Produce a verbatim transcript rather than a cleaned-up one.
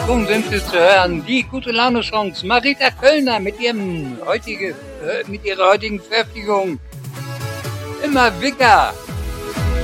Nun sind wir zu hören, die gute Laune Chance. Marita Kölner mit ihrem heutige, äh, mit ihrer heutigen Veröffentlichung. Immer Wicker.